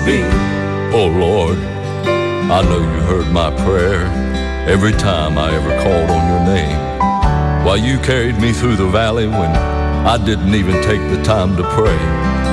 me. Oh Lord, I know you heard my prayer every time I ever called on your name. While you carried me through the valley when I didn't even take the time to pray.